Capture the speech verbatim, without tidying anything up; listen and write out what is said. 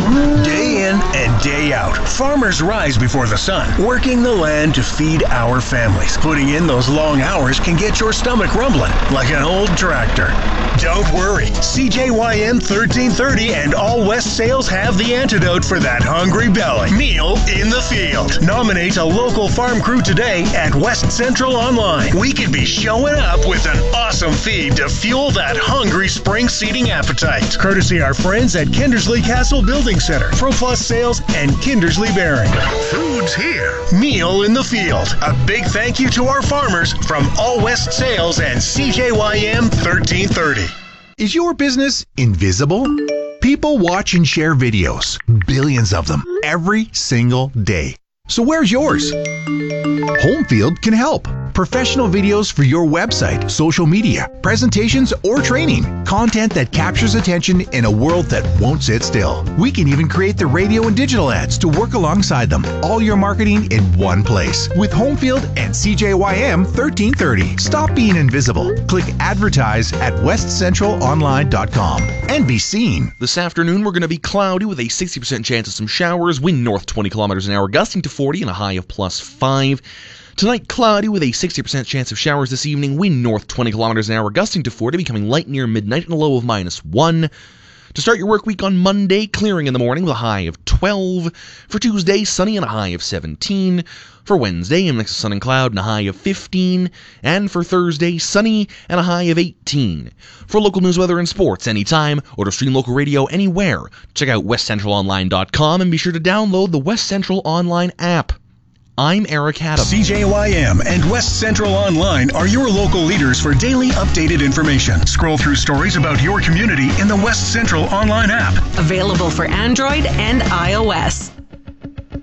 Day in and day out, farmers rise before the sun, working the land to feed our families. Putting in those long hours can get your stomach rumbling like an old tractor. Don't worry, C J Y M thirteen thirty and All West Sales have the antidote for that hungry belly. Meal in the Field. Nominate a local farm crew today at West Central Online. We could be showing up with an awesome feed to fuel that hungry spring seeding appetite. Courtesy our friends at Kindersley Castle Building Center, ProPlus Sales, and Kindersley Bearing. Food's here. Meal in the Field. A big thank you to our farmers from All West Sales and C J Y M thirteen thirty. Is your business invisible? People watch and share videos, billions of them, every single day. So where's yours? Homefield can help. Professional videos for your website, social media, presentations, or training. Content that captures attention in a world that won't sit still. We can even create the radio and digital ads to work alongside them. All your marketing in one place. With Homefield and C J Y M thirteen thirty. Stop being invisible. Click advertise at west central online dot com and be seen. This afternoon, we're going to be cloudy with a sixty percent chance of some showers. Wind north twenty kilometers an hour, gusting to forty and a high of plus five. Tonight, cloudy with a sixty percent chance of showers this evening. Wind north twenty kilometers an hour, gusting to forty, becoming light near midnight and a low of minus one. To start your work week on Monday, clearing in the morning with a high of twelve. For Tuesday, sunny and a high of seventeen. For Wednesday, a mix of sun and cloud and a high of fifteen. And for Thursday, sunny and a high of eighteen. For local news, weather, and sports anytime, or to stream local radio anywhere, check out west central online dot com and be sure to download the West Central Online app. I'm Eric Adams. C J Y M and West Central Online are your local leaders for daily updated information. Scroll through stories about your community in the West Central Online app. Available for Android and iOS.